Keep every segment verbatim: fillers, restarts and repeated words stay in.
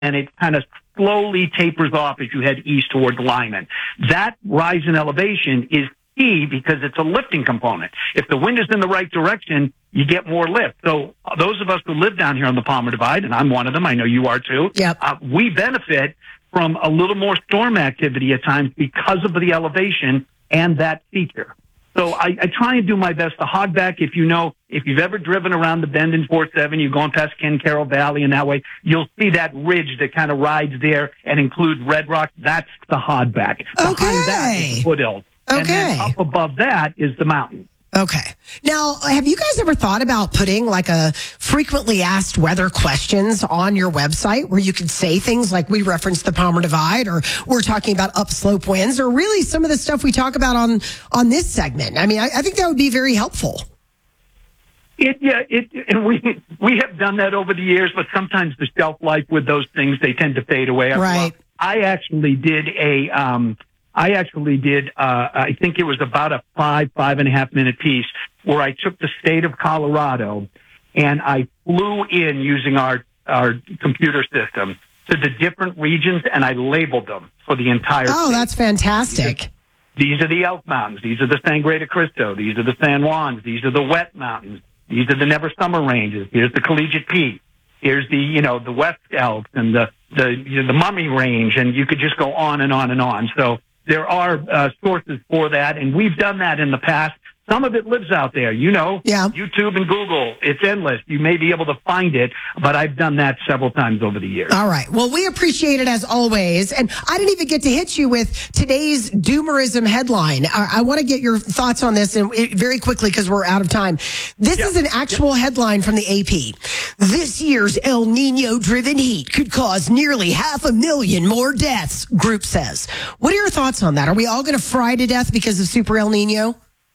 and it kind of slowly tapers off as you head east towards Lyman. That rise in elevation is key because it's a lifting component. If the wind is in the right direction, you get more lift. So uh, those of us who live down here on the Palmer Divide, and I'm one of them, I know you are too, yep. uh, we benefit from a little more storm activity at times because of the elevation and that feature. So I, I try and do my best to hog back. If you know, if you've ever driven around the bend in four seven, you're going past Ken Carroll Valley and that way, you'll see that ridge that kind of rides there and includes Red Rock. That's the hog back. Okay. Behind that is the foothills. Okay. And then up above that is the mountain. Okay. Now, have you guys ever thought about putting like a frequently asked weather questions on your website where you could say things like we referenced the Palmer Divide, or we're talking about upslope winds, or really some of the stuff we talk about on, on this segment? I mean, I, I think that would be very helpful. It, yeah, it, and we, we have done that over the years, but sometimes the shelf life with those things, they tend to fade away. Right. I actually did a, um, I actually did, uh, I think it was about a five, five and a half minute piece where I took the state of Colorado and I flew in using our, our computer system to the different regions and I labeled them for the entire Oh, state. That's fantastic. These are the Elk Mountains. These are the Sangre de Cristo. These are the San Juans. These are the Wet Mountains. These are the Never Summer Ranges. Here's the Collegiate Peak. Here's the, you know, the West Elks and the, the, you know, the Mummy Range. And you could just go on and on and on. So there are uh, sources for that, and we've done that in the past. Some of it lives out there, you know. Yeah. YouTube and Google, it's endless. You may be able to find it, but I've done that several times over the years. All right. Well, we appreciate it as always. And I didn't even get to hit you with today's doomerism headline. I, I want to get your thoughts on this and it, very quickly because we're out of time. This Yep. is an actual yep. headline from the A P. This year's El Nino-driven heat could cause nearly half a million more deaths, group says. What are your thoughts on that? Are we all going to fry to death because of Super El Nino?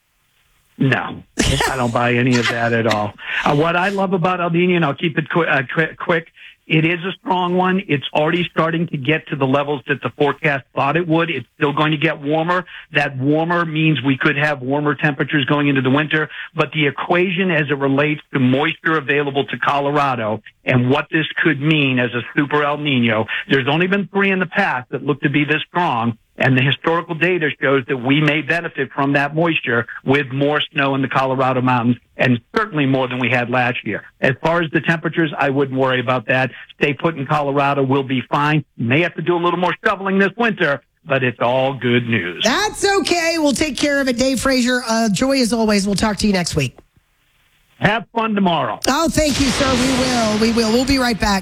No, I don't buy any of that at all. Uh, what I love about El Nino, and I'll keep it qu- uh, qu- quick, it is a strong one. It's already starting to get to the levels that the forecast thought it would. It's still going to get warmer. That warmer means we could have warmer temperatures going into the winter. But the equation as it relates to moisture available to Colorado and what this could mean as a super El Nino, there's only been three in the past that look to be this strong. And the historical data shows that we may benefit from that moisture with more snow in the Colorado mountains, and certainly more than we had last year. As far as the temperatures, I wouldn't worry about that. Stay put in Colorado. We'll be fine. May have to do a little more shoveling this winter, but it's all good news. That's okay. We'll take care of it. Dave Frazier, uh, joy as always. We'll talk to you next week. Have fun tomorrow. Oh, thank you, sir. We will. We will. We'll be right back.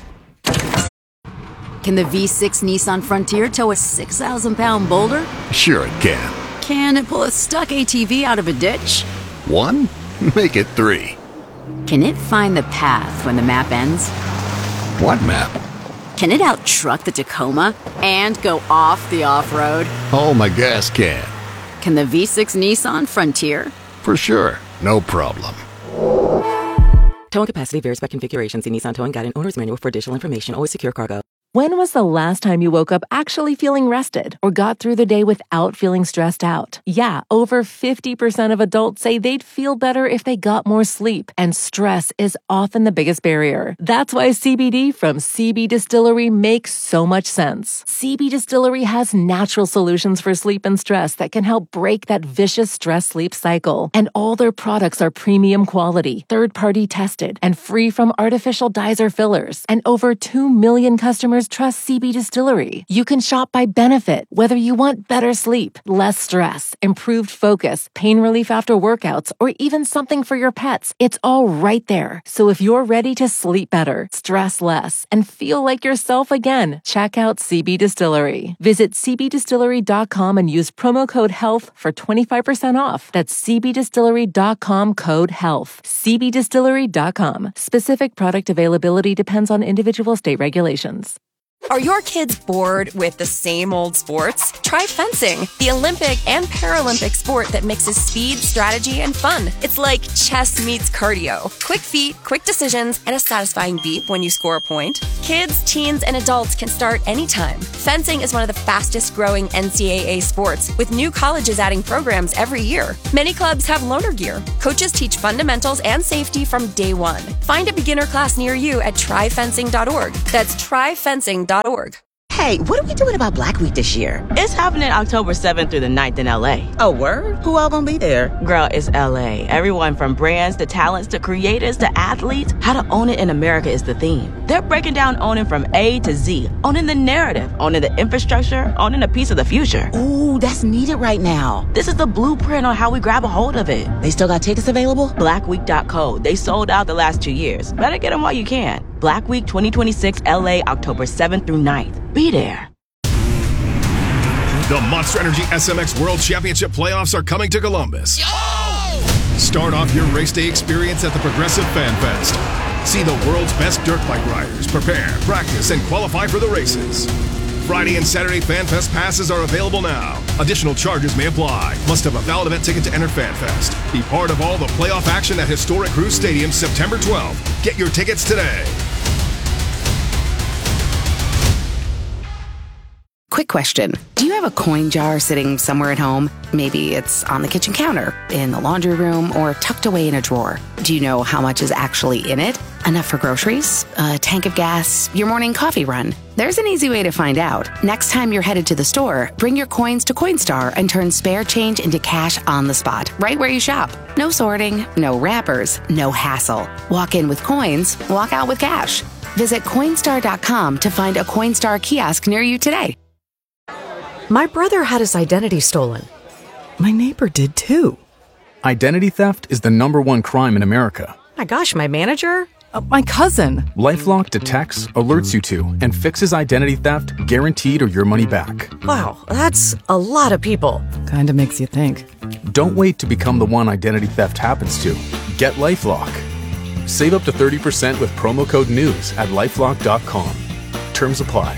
Can the V six Nissan Frontier tow a six thousand pound boulder? Sure it can. Can it pull a stuck A T V out of a ditch? One? Make it three. Can it find the path when the map ends? What map? Can it out-truck the Tacoma and go off the off-road? Oh, my gas can. Can the V six Nissan Frontier? For sure. No problem. Towing capacity varies by configuration. See Nissan Towing Guide and Owner's Manual for additional information. Always secure cargo. When was the last time you woke up actually feeling rested or got through the day without feeling stressed out? Yeah, over fifty percent of adults say they'd feel better if they got more sleep, and stress is often the biggest barrier. That's why C B D from C B Distillery makes so much sense. C B Distillery has natural solutions for sleep and stress that can help break that vicious stress-sleep cycle. And all their products are premium quality, third-party tested, and free from artificial dyes or fillers. And over two million customers trust C B Distillery. You can shop by benefit, whether you want better sleep, less stress, improved focus, pain relief after workouts, or even something for your pets. It's all right there. So if you're ready to sleep better, stress less, and feel like yourself again, check out C B Distillery. Visit c b distillery dot com and use promo code HEALTH for twenty-five percent off. That's c b distillery dot com code HEALTH. c b distillery dot com. Specific product availability depends on individual state regulations. Are your kids bored with the same old sports? Try fencing, the Olympic and Paralympic sport that mixes speed, strategy, and fun. It's like chess meets cardio. Quick feet, quick decisions, and a satisfying beep when you score a point. Kids, teens, and adults can start anytime. Fencing is one of the fastest growing N C double A sports, with new colleges adding programs every year. Many clubs have loaner gear. Coaches teach fundamentals and safety from day one. Find a beginner class near you at try fencing dot org. That's try fencing dot org. dot org. Hey, what are we doing about Black Week this year? It's happening October seventh through the ninth in L A. Oh, word? Who all gonna be there? Girl, it's L A. Everyone from brands to talents to creators to athletes. How to own it in America is the theme. They're breaking down owning from A to Z. Owning the narrative, owning the infrastructure, owning a piece of the future. Ooh, that's needed right now. This is the blueprint on how we grab a hold of it. They still got tickets available? black week dot co. They sold out the last two years. Better get them while you can. Black Week twenty twenty-six L A, October seventh through ninth. Be there. The Monster Energy S M X World Championship playoffs are coming to Columbus. Yo! Start off your race day experience at the Progressive Fan Fest. See the world's best dirt bike riders prepare, practice, and qualify for the races. Friday and Saturday Fan Fest passes are available now. Additional charges may apply. Must have a valid event ticket to enter Fan Fest. Be part of all the playoff action at historic Cruise Stadium September twelfth. Get your tickets today. Quick question. Do you have a coin jar sitting somewhere at home? Maybe it's on the kitchen counter, in the laundry room, or tucked away in a drawer. Do you know how much is actually in it? Enough for groceries? A tank of gas? Your morning coffee run? There's an easy way to find out. Next time you're headed to the store, bring your coins to Coinstar and turn spare change into cash on the spot, right where you shop. No sorting, no wrappers, no hassle. Walk in with coins, walk out with cash. Visit Coinstar dot com to find a Coinstar kiosk near you today. My brother had his identity stolen. My neighbor did too. Identity theft is the number one crime in America. My gosh, my manager? Uh, my cousin. LifeLock detects, alerts you to, and fixes identity theft guaranteed or your money back. Wow, that's a lot of people. Kinda makes you think. Don't wait to become the one identity theft happens to. Get LifeLock. Save up to thirty percent with promo code NEWS at lifelock dot com. Terms apply.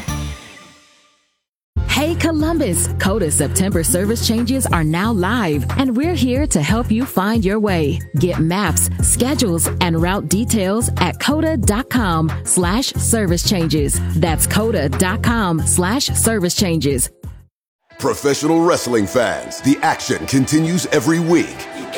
Hey Columbus, Coda September service changes are now live, and we're here to help you find your way. Get maps, schedules, and route details at coda dot com slash service changes. That's coda dot com slash service changes. Professional wrestling fans, the action continues every week.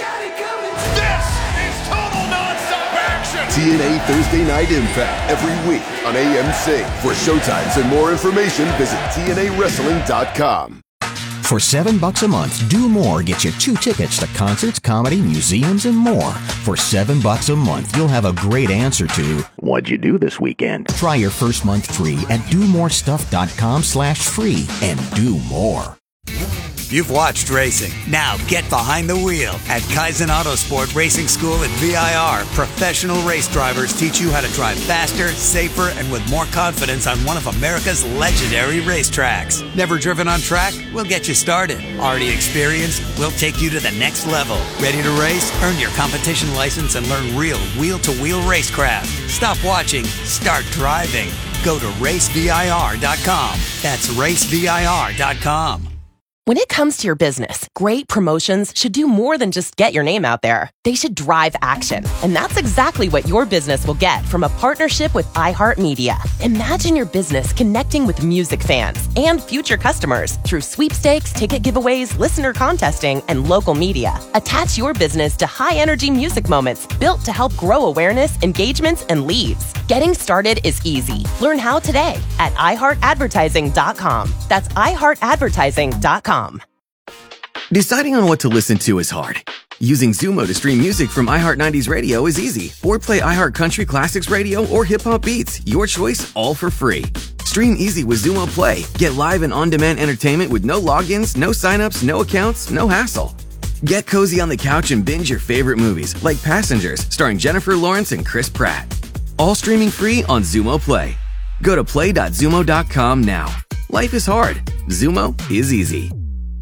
T N A Thursday Night Impact every week on A M C. For showtimes and more information, visit T N A wrestling dot com. For seven bucks a month, Do More gets you two tickets to concerts, comedy, museums, and more. For seven bucks a month, you'll have a great answer to what'd you do this weekend? Try your first month free at do more stuff dot com slash free and do more. You've watched racing. Now get behind the wheel. At Kaizen Autosport Racing School at V I R, professional race drivers teach you how to drive faster, safer, and with more confidence on one of America's legendary racetracks. Never driven on track? We'll get you started. Already experienced? We'll take you to the next level. Ready to race? Earn your competition license and learn real wheel-to-wheel racecraft. Stop watching. Start driving. Go to race V I R dot com. That's race V I R dot com. When it comes to your business, great promotions should do more than just get your name out there. They should drive action. And that's exactly what your business will get from a partnership with iHeartMedia. Imagine your business connecting with music fans and future customers through sweepstakes, ticket giveaways, listener contesting, and local media. Attach your business to high-energy music moments built to help grow awareness, engagements, and leads. Getting started is easy. Learn how today at i heart advertising dot com. That's i heart advertising dot com. Deciding on what to listen to is hard. Using Zumo to stream music from iHeart nineties Radio is easy. Or play iHeart Country Classics Radio or Hip Hop Beats. Your choice, all for free. Stream easy with Zumo Play. Get live and on-demand entertainment with no logins, no signups, no accounts, no hassle. Get cozy on the couch and binge your favorite movies, like Passengers, starring Jennifer Lawrence and Chris Pratt. All streaming free on Zumo Play. Go to play dot zumo dot com now. Life is hard. Zumo is easy.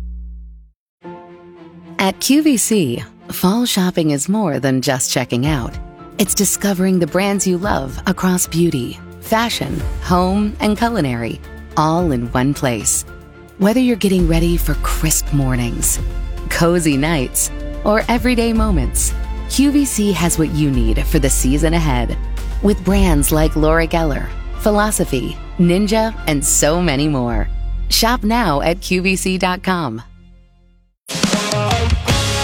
At Q V C, fall shopping is more than just checking out. It's discovering the brands you love across beauty, fashion, home, and culinary, all in one place. Whether you're getting ready for crisp mornings, cozy nights, or everyday moments, Q V C has what you need for the season ahead. With brands like Laura Geller, Philosophy, Ninja, and so many more. Shop now at Q V C dot com.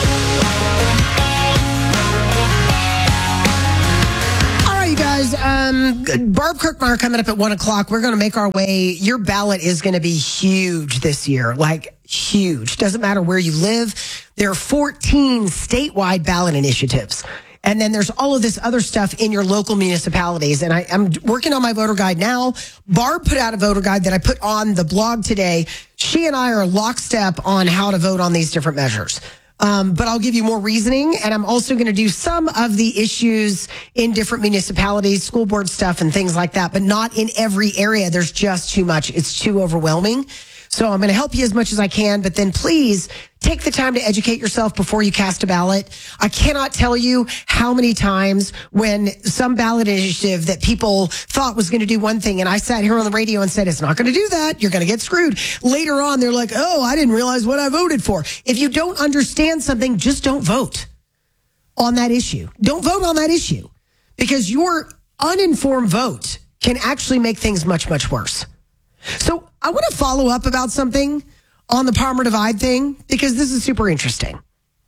Um, Um, Barb Kirkmeyer coming up at one o'clock. We're going to make our way. Your ballot is going to be huge this year, like huge. Doesn't matter where you live. There are fourteen statewide ballot initiatives. And then there's all of this other stuff in your local municipalities. And I, I'm working on my voter guide now. Barb put out a voter guide that I put on the blog today. She and I are lockstep on how to vote on these different measures. Um, but I'll give you more reasoning. And I'm also going to do some of the issues in different municipalities, school board stuff and things like that, but not in every area. There's just too much. It's too overwhelming. So I'm going to help you as much as I can, but then please take the time to educate yourself before you cast a ballot. I cannot tell you how many times when some ballot initiative that people thought was going to do one thing, and I sat here on the radio and said, it's not going to do that. You're going to get screwed. Later on, they're like, oh, I didn't realize what I voted for. If you don't understand something, just don't vote on that issue. Don't vote on that issue because your uninformed vote can actually make things much, much worse. So I want to follow up about something on the Palmer Divide thing because this is super interesting.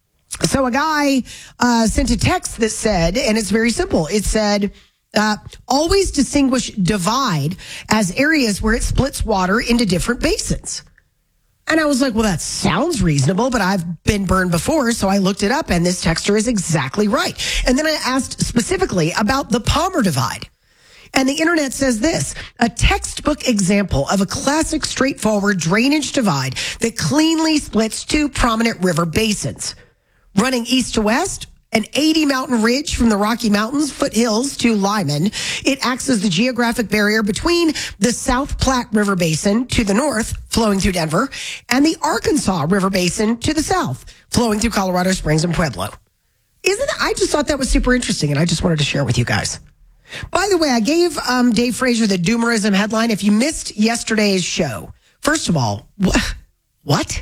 So a guy uh, sent a text that said, and it's very simple. It said, uh, always distinguish divide as areas where it splits water into different basins. And I was like, well, that sounds reasonable, but I've been burned before. So I looked it up and this texter is exactly right. And then I asked specifically about the Palmer Divide. And the internet says this, a textbook example of a classic straightforward drainage divide that cleanly splits two prominent river basins. Running east to west, an eighty mountain ridge from the Rocky Mountains foothills to Lyman. It acts as the geographic barrier between the South Platte River Basin to the north, flowing through Denver, and the Arkansas River Basin to the south, flowing through Colorado Springs and Pueblo. Isn't that, I just thought that was super interesting, and I just wanted to share with you guys. By the way, I gave um, Dave Frazier the doomerism headline. If you missed yesterday's show, first of all, wh- what?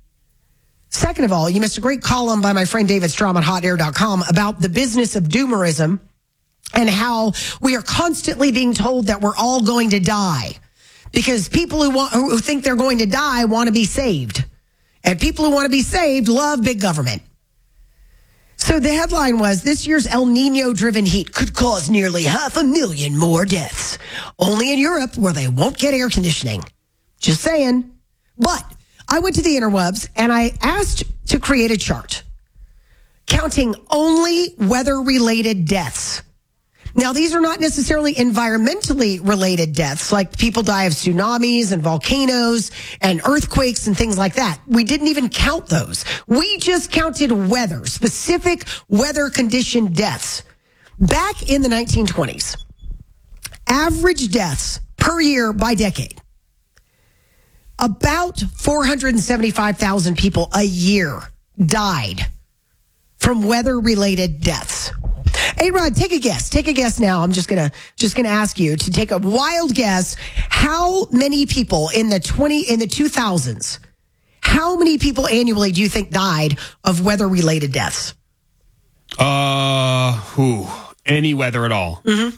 Second of all, you missed a great column by my friend David Strom at hot air dot com about the business of doomerism and how we are constantly being told that we're all going to die because people who want, who think they're going to die want to be saved. And people who want to be saved love big government. So the headline was, this year's El Nino-driven heat could cause nearly half a million more deaths. Only in Europe, where they won't get air conditioning. Just saying. But I went to the interwebs and I asked to create a chart counting only weather-related deaths. Now, these are not necessarily environmentally related deaths, like people die of tsunamis and volcanoes and earthquakes and things like that. We didn't even count those. We just counted weather, specific weather condition deaths. Back in the nineteen twenties, average deaths per year by decade, about four hundred seventy-five thousand people a year died from weather-related deaths. Hey, Rod, take a guess. Take a guess now. I'm just gonna just gonna ask you to take a wild guess. How many people in the twenty in the two thousands? How many people annually do you think died of weather-related deaths? Uh, who? Any weather at all? Mm-hmm.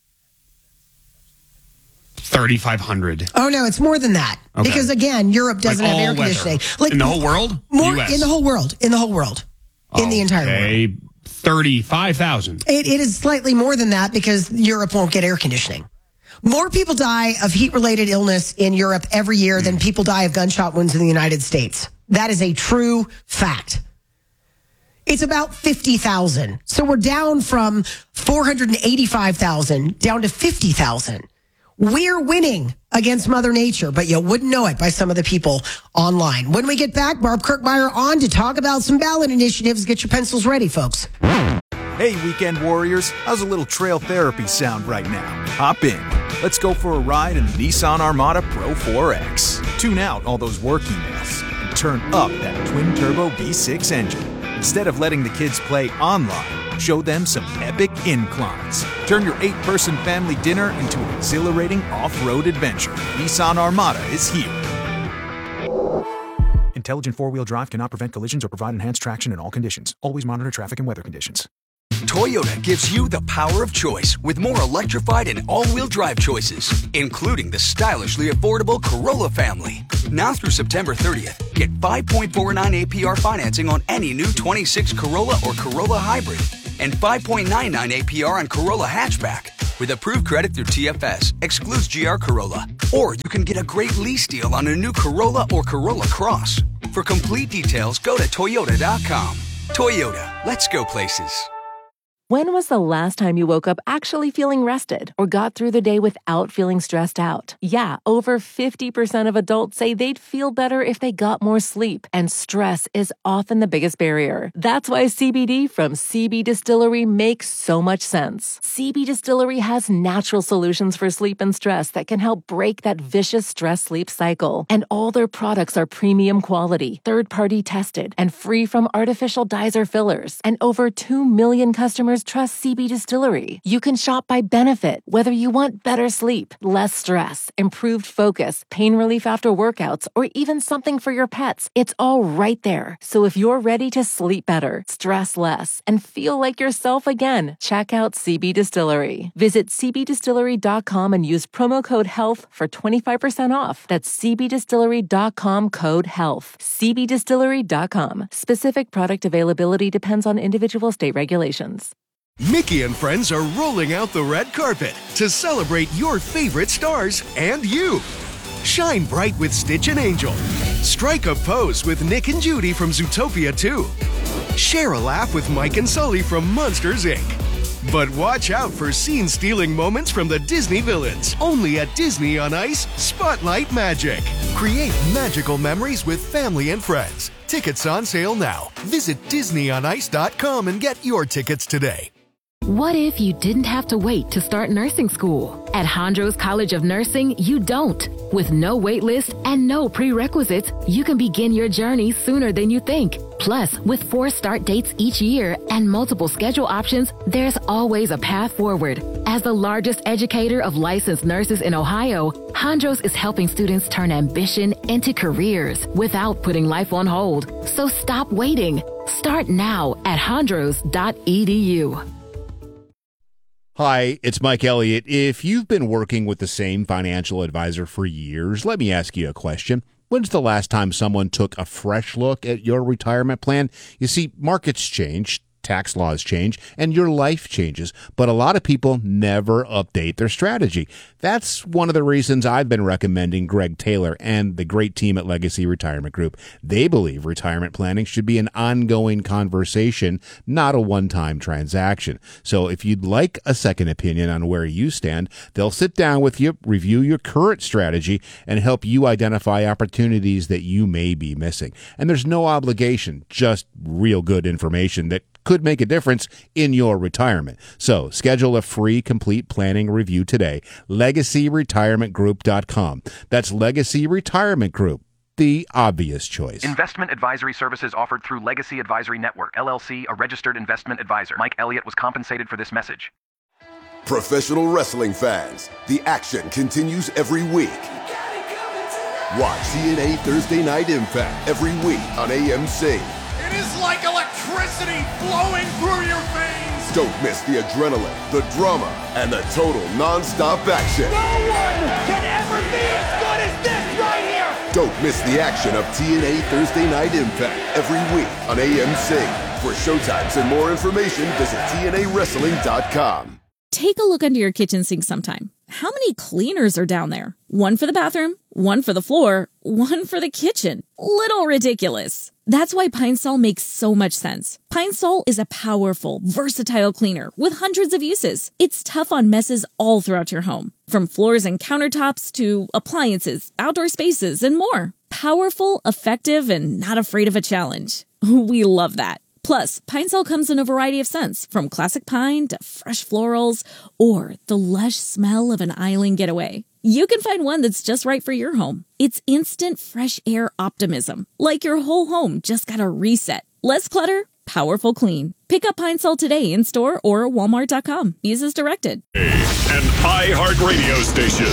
thirty-five hundred. Oh no, it's more than that. Okay. Because again, Europe doesn't like have air weather. conditioning. Like in the whole world? More U S? in the whole world. In the whole world. In okay. the entire world. thirty-five thousand. It, it is slightly more than that because Europe won't get air conditioning. More people die of heat-related illness in Europe every year than people die of gunshot wounds in the United States. That is a true fact. It's about fifty thousand. So we're down from four hundred eighty-five thousand down to fifty thousand. We're winning against Mother Nature, but you wouldn't know it by some of the people online. When we get back, Barb Kirkmeyer on to talk about some ballot initiatives. Get your pencils ready, folks. Hey, weekend warriors. How's a little trail therapy sound right now? Hop in. Let's go for a ride in the Nissan Armada Pro four X. Tune out all those work emails and turn up that twin-turbo V six engine. Instead of letting the kids play online, show them some epic inclines. Turn your eight-person family dinner into an exhilarating off-road adventure. Nissan Armada is here. Intelligent four-wheel drive cannot prevent collisions or provide enhanced traction in all conditions. Always monitor traffic and weather conditions. Toyota gives you the power of choice with more electrified and all-wheel drive choices, including the stylishly affordable Corolla family. Now through September thirtieth, get five point four nine A P R financing on any new twenty-six Corolla or Corolla Hybrid and five point nine nine A P R on Corolla Hatchback. with approved credit through T F S. Excludes G R Corolla. Or you can get a great lease deal on a new Corolla or Corolla Cross. For complete details, go to Toyota dot com. Toyota, let's go places. When was the last time you woke up actually feeling rested or got through the day without feeling stressed out? Yeah, over fifty percent of adults say they'd feel better if they got more sleep, and stress is often the biggest barrier. That's why C B D from C B Distillery makes so much sense. C B Distillery has natural solutions for sleep and stress that can help break that vicious stress-sleep cycle. And all their products are premium quality, third-party tested, and free from artificial dyes or fillers. And over two million customers trust C B Distillery. You can shop by benefit, whether you want better sleep, less stress, improved focus, pain relief after workouts, or even something for your pets. It's all right there. So if you're ready to sleep better, stress less, and feel like yourself again, check out C B Distillery. Visit C B distillery dot com and use promo code HEALTH for twenty-five percent off. That's C B distillery dot com code HEALTH. C B distillery dot com. Specific product availability depends on individual state regulations. Mickey and friends are rolling out the red carpet to celebrate your favorite stars and you. Shine bright with Stitch and Angel. Strike a pose with Nick and Judy from Zootopia two. Share a laugh with Mike and Sully from Monsters, Incorporated. But watch out for scene-stealing moments from the Disney villains. Only at Disney on Ice, Spotlight Magic. Create magical memories with family and friends. Tickets on sale now. Visit disney on ice dot com and get your tickets today. What if you didn't have to wait to start nursing school? At Hondros College of Nursing, you don't. With no wait list and no prerequisites, you can begin your journey sooner than you think. Plus, with four start dates each year and multiple schedule options, there's always a path forward. As the largest educator of licensed nurses in Ohio, Hondros is helping students turn ambition into careers without putting life on hold. So stop waiting. Start now at hondros dot e d u. Hi, it's Mike Elliott. If you've been working with the same financial advisor for years, let me ask you a question. When's the last time someone took a fresh look at your retirement plan? You see, markets change, tax laws change, and your life changes, but a lot of people never update their strategy. That's one of the reasons I've been recommending Greg Taylor and the great team at Legacy Retirement Group. They believe retirement planning should be an ongoing conversation, not a one-time transaction. So if you'd like a second opinion on where you stand, they'll sit down with you, review your current strategy, and help you identify opportunities that you may be missing. And there's no obligation, just real good information that could make a difference in your retirement. So schedule a free complete planning review today. legacy retirement group dot com. That's Legacy Retirement Group, the obvious choice. Investment advisory services offered through Legacy Advisory Network, L L C, a registered investment advisor. Mike Elliott was compensated for this message. Professional wrestling fans, the action continues every week. Watch T N A Thursday Night Impact every week on A M C. It is like electricity flowing through your veins. Don't miss the adrenaline, the drama, and the total non-stop action. No one can ever be as good as this right here. Don't miss the action of T N A Thursday Night Impact every week on A M C. For showtimes and more information, visit T N A wrestling dot com. Take a look under your kitchen sink sometime. How many cleaners are down there? One for the bathroom, one for the floor, one for the kitchen. Little ridiculous. That's why Pine Sol makes so much sense. Pine Sol is a powerful, versatile cleaner with hundreds of uses. It's tough on messes all throughout your home, from floors and countertops to appliances, outdoor spaces, and more. Powerful, effective, and not afraid of a challenge. We love that. Plus, Pine Sol comes in a variety of scents, from classic pine to fresh florals or the lush smell of an island getaway. You can find one that's just right for your home. It's instant fresh air optimism, like your whole home just got a reset. Less clutter, powerful clean. Pick up Pine Sol today in store or walmart dot com. Use as directed. An iHeartRadio station.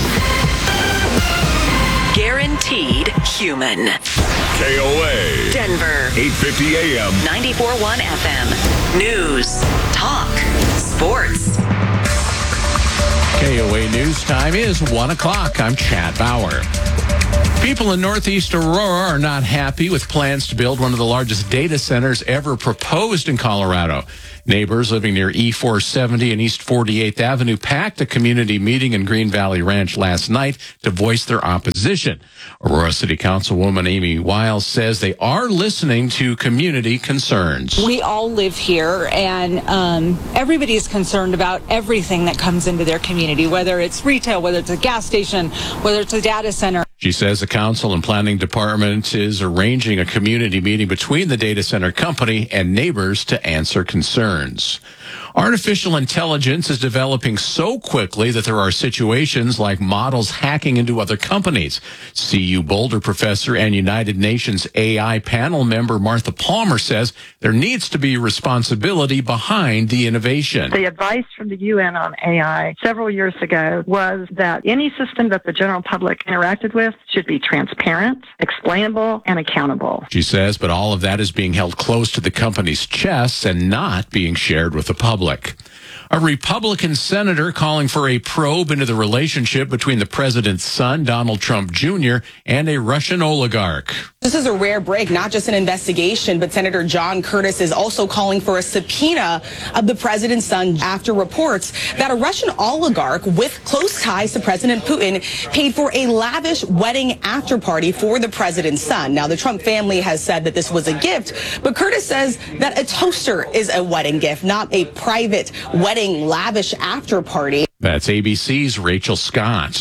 Guaranteed human. K O A. Denver. eight fifty A M. ninety-four point one F M. News. Talk. Sports. K O A News Time is one o'clock. I'm Chad Bauer. People in Northeast Aurora are not happy with plans to build one of the largest data centers ever proposed in Colorado. Neighbors living near E four seventy and East forty-eighth Avenue packed a community meeting in Green Valley Ranch last night to voice their opposition. Aurora City Councilwoman Amy Wiles says they are listening to community concerns. We all live here, and um, everybody's concerned about everything that comes into their community, whether it's retail, whether it's a gas station, whether it's a data center. She says the council and planning department is arranging a community meeting between the data center company and neighbors to answer concerns. Artificial intelligence is developing so quickly that there are situations like models hacking into other companies. C U Boulder professor and United Nations A I panel member Martha Palmer says there needs to be responsibility behind the innovation. The advice from the U N on A I several years ago was that any system that the general public interacted with should be transparent, explainable, and accountable. She says, but all of that is being held close to the company's chests and not being shared with the public. A Republican senator calling for a probe into the relationship between the president's son, Donald Trump Junior, and a Russian oligarch. This is a rare break, not just an investigation, but Senator John Curtis is also calling for a subpoena of the president's son after reports that a Russian oligarch with close ties to President Putin paid for a lavish wedding after party for the president's son. Now, the Trump family has said that this was a gift, but Curtis says that a toaster is a wedding gift, not a private wedding lavish after party. That's A B C's Rachel Scott.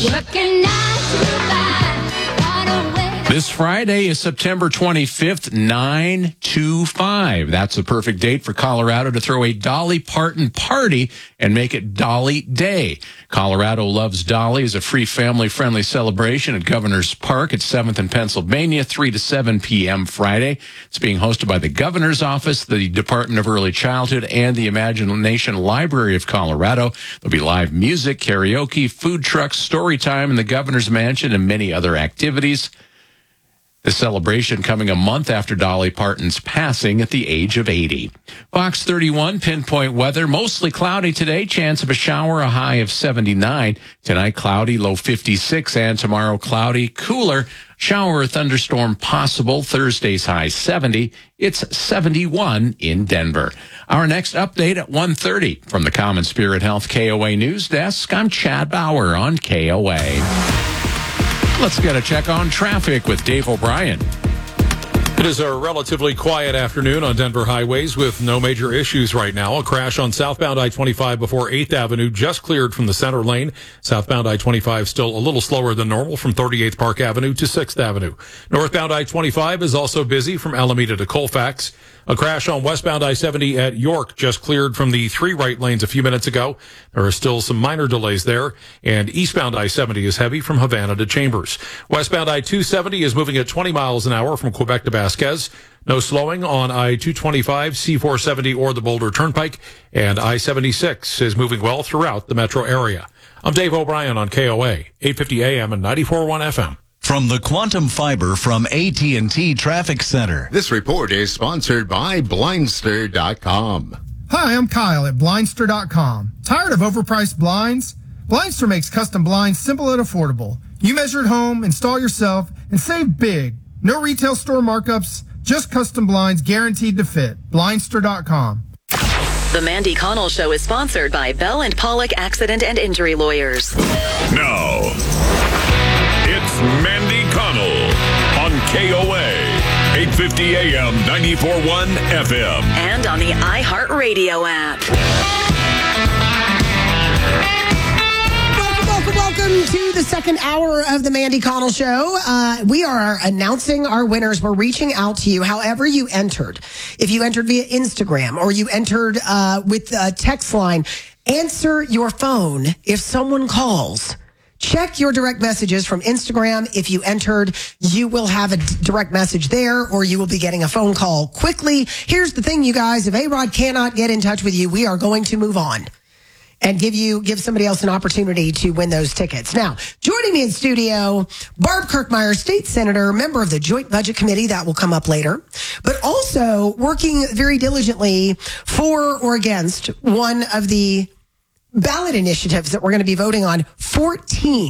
This Friday is September twenty-fifth, nine two five. That's a perfect date for Colorado to throw a Dolly Parton party and make it Dolly Day. Colorado Loves Dolly is a free family-friendly celebration at Governor's Park at seventh and Pennsylvania, three to seven p.m. Friday. It's being hosted by the Governor's Office, the Department of Early Childhood, and the Imagination Library of Colorado. There'll be live music, karaoke, food trucks, story time in the Governor's Mansion, and many other activities. The celebration coming a month after Dolly Parton's passing at the age of eighty. Fox thirty-one, pinpoint weather. Mostly cloudy today. Chance of a shower, a high of seventy-nine. Tonight, cloudy, low fifty-six. And tomorrow, cloudy, cooler. Shower or thunderstorm possible. Thursday's high seventy. It's seventy-one in Denver. Our next update at one thirty. From the Common Spirit Health K O A News Desk, I'm Chad Bauer on K O A. Let's get a check on traffic with Dave O'Brien. It is a relatively quiet afternoon on Denver highways with no major issues right now. A crash on southbound I twenty-five before eighth Avenue just cleared from the center lane. Southbound I twenty-five still a little slower than normal from thirty-eighth Park Avenue to sixth Avenue. Northbound I twenty-five is also busy from Alameda to Colfax. A crash on westbound I seventy at York just cleared from the three right lanes a few minutes ago. There are still some minor delays there. And eastbound I seventy is heavy from Havana to Chambers. Westbound I two seventy is moving at twenty miles an hour from Quebec to Vasquez. No slowing on I two twenty-five, C four seventy, or the Boulder Turnpike. And I seventy-six is moving well throughout the metro area. I'm Dave O'Brien on K O A, eight fifty A M and ninety-four point one F M. From the Quantum Fiber from A T and T Traffic Center. This report is sponsored by Blindster dot com. Hi, I'm Kyle at Blindster dot com. Tired of overpriced blinds? Blindster makes custom blinds simple and affordable. You measure at home, install yourself, and save big. No retail store markups, just custom blinds guaranteed to fit. Blindster dot com. The Mandy Connell Show is sponsored by Bell and Pollock Accident and Injury Lawyers. Now, it's Mandy Connell on K O A, eight fifty A M, ninety-four point one F M. And on the iHeartRadio app. Welcome, welcome to the second hour of the Mandy Connell Show. Uh, we are announcing our winners. We're reaching out to you, however you entered. If you entered via Instagram or you entered uh, with a text line, answer your phone if someone calls. Check your direct messages from Instagram. If you entered, you will have a d- direct message there, or you will be getting a phone call quickly. Here's the thing, you guys. If A-Rod cannot get in touch with you, we are going to move on and give you give somebody else an opportunity to win those tickets. Now, joining me in studio, Barb Kirkmeyer, state senator, member of the Joint Budget Committee. That will come up later. But also working very diligently for or against one of the ballot initiatives that we're going to be voting on. fourteen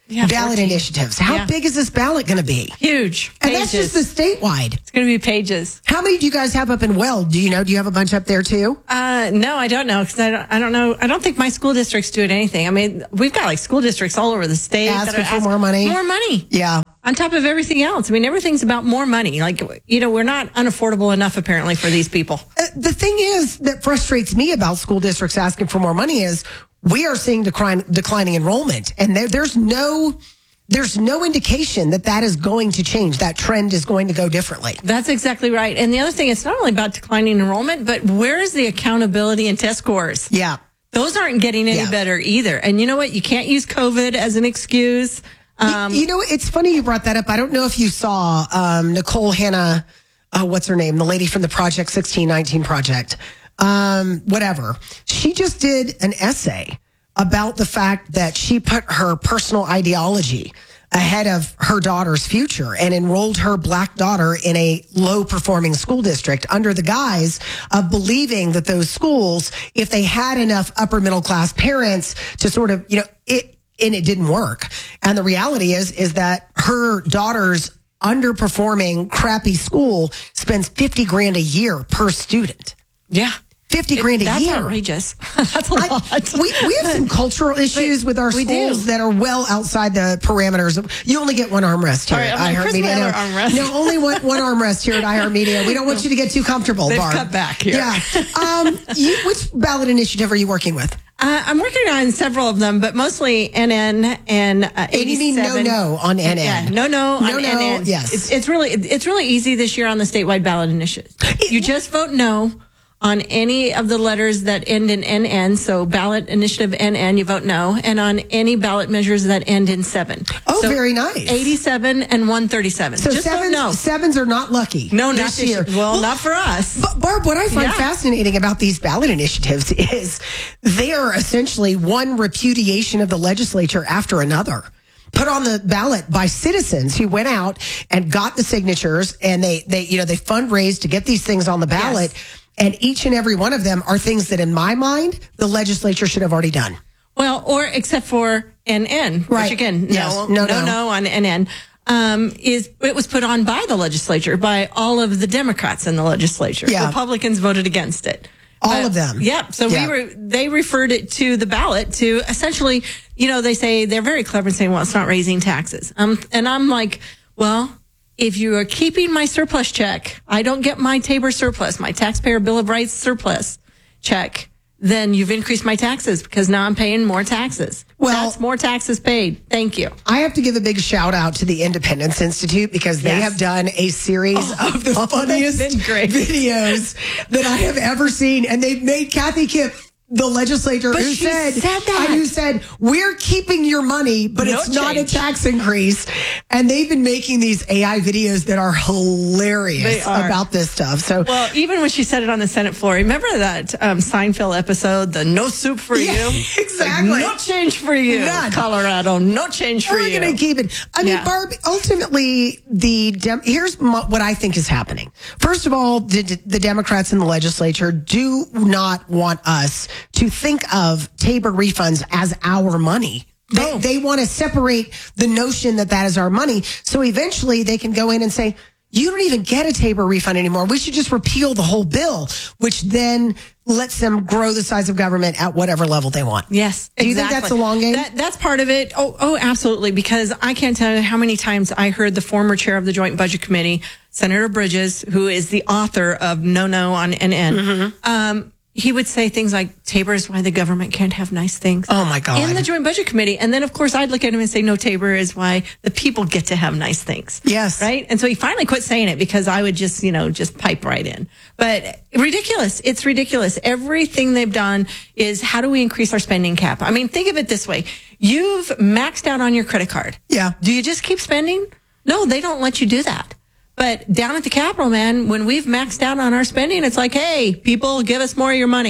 Yeah, ballot fourteen. initiatives. How Yeah. big is this ballot going to be? Huge. And Pages. that's just the statewide. It's going to be pages. How many do you guys have up in Weld? Do you know? Do you have a bunch up there too? Uh, no, I don't know because I don't, I don't know. I don't think my school district's doing anything. I mean, we've got like school districts all over the state that Asking are for asking more money. More money. Yeah. On top of everything else. I mean, everything's about more money. Like, you know, we're not unaffordable enough apparently for these people. Uh, the thing is that frustrates me about school districts asking for more money is we are seeing decline, declining enrollment, and there, there's no. There's no indication that that is going to change. That trend is going to go differently. That's exactly right. And the other thing, it's not only about declining enrollment, but where is the accountability and test scores? Yeah. Those aren't getting any Yeah. better either. And you know what? You can't use COVID as an excuse. Um, you, you know, it's funny you brought that up. I don't know if you saw um, Nicole Hannah, uh, what's her name? The lady from the Project sixteen nineteen Project. Um, whatever. She just did an essay about the fact that she put her personal ideology ahead of her daughter's future and enrolled her black daughter in a low performing school district under the guise of believing that those schools, if they had enough upper middle class parents to sort of, you know, it, and it didn't work. And the reality is, is that her daughter's underperforming crappy school spends fifty grand a year per student. yeah. fifty grand a That's year. outrageous. That's a lot. I, we, we have some cultural issues with our we schools do. that are well outside the parameters. Of, you only get one armrest here All right, at I'm like, Chris iHeartMedia. Mailer No, armrest. no, only one, one armrest here at iHeartMedia. We don't want you to get too comfortable, They've Barb. cut back here. Yeah. Um, you, which ballot initiative are you working with? Uh, I'm working on several of them, but mostly N N and uh, And you mean eighty-seven. no, no on N N? Yeah, no, no, No, on no, N N. yes. It's, it's really, it's really easy this year on the statewide ballot initiative. You just vote no on any of the letters that end in N N. So ballot initiative N N, you vote no, and on any ballot measures that end in seven. Oh, So very nice. eighty-seven and one thirty-seven. So just vote sevens, no. sevens are not lucky. No, not this this year. year. Well, not for us. But Barb, what I find Yeah. fascinating about these ballot initiatives is they are essentially one repudiation of the legislature after another. Put on the ballot by citizens who went out and got the signatures, and they, they you know, they fundraised to get these things on the ballot. Yes. And each and every one of them are things that, in my mind, the legislature should have already done. Well, or except for N N, Right. which again, Yes. no, No, no, no. no on N N. Um, is it was put on by the legislature, by all of the Democrats in the legislature. Yeah. Republicans voted against it. All But- of them. Yep. So Yeah. we were, they referred it to the ballot to essentially, you know, they say they're very clever in saying, well, it's not raising taxes. Um, and I'm like, well, if you are keeping my surplus check, I don't get my Tabor surplus, my taxpayer bill of rights surplus check, then you've increased my taxes because now I'm paying more taxes. Well- That's more taxes paid. Thank you. I have to give a big shout out to the Independence Institute because they Yes. have done a series of the funniest been great. videos that I have ever seen. And they've made Kathy Kipp the legislator But who she said, said that. who said, we're keeping your money, but No it's not a change. tax increase. And they've been making these A I videos that are hilarious They are. about this stuff. So Well, even when she said it on the Senate floor, remember that um, Seinfeld episode, the no soup for Yeah, you? exactly. Like, no change for you. None. Colorado, no change for we're you. going to keep it. I mean, Yeah. Barb, ultimately, the Dem- here's mo- what I think is happening. First of all, the, the Democrats in the legislature do not want us to think of Tabor refunds as our money. They, No. they want to separate the notion that that is our money. So eventually they can go in and say, you don't even get a Tabor refund anymore. We should just repeal the whole bill, which then lets them grow the size of government at whatever level they want. Yes. Do you think that's a long game? That, that's part of it. Oh, oh, absolutely. Because I can't tell you how many times I heard the former chair of the Joint Budget Committee, Senator Bridges, who is the author of No No on N N, Mm-hmm. um, he would say things like, Tabor is why the government can't have nice things. Oh, my God. In the Joint Budget Committee. And then, of course, I'd look at him and say, no, Tabor is why the people get to have nice things. Yes. Right? And so he finally quit saying it because I would just, you know, just pipe right in. But ridiculous. It's ridiculous. Everything they've done is how do we increase our spending cap? I mean, think of it this way. You've maxed out on your credit card. Yeah. Do you just keep spending? No, they don't let you do that. But down at the Capitol, man, when we've maxed out on our spending, it's like, hey, people, give us more of your money.